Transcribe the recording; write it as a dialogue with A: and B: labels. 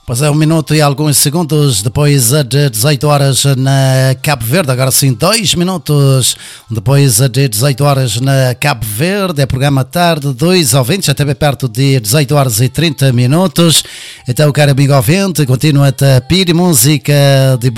A: Pois é, 1 minuto e alguns segundos depois de 18 horas na Cabo Verde. Agora sim, 2 minutos depois de 18 horas na Cabo Verde. É programa tarde, 2 ouvintes, até bem perto de 18 horas e 30 minutos. Então, caro amigo ouvinte, continua a pedir música de